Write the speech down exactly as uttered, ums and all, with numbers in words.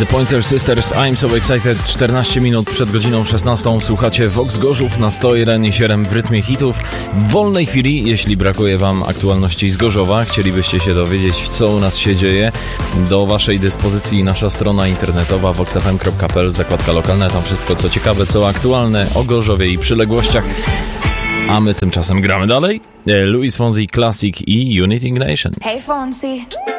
The Pointer Sisters, I'm so excited. czternaście minut przed godziną szesnastą słuchacie Vox Gorzów na sto jeden i siedem w rytmie hitów. W wolnej chwili, jeśli brakuje wam aktualności z Gorzowa, chcielibyście się dowiedzieć, co u nas się dzieje, do waszej dyspozycji nasza strona internetowa vox f m kropka p l, zakładka lokalna, tam wszystko co ciekawe, co aktualne o Gorzowie i przyległościach. A my tymczasem gramy dalej. Luis Fonsi Classic i Uniting Nation. Hey Fonsi.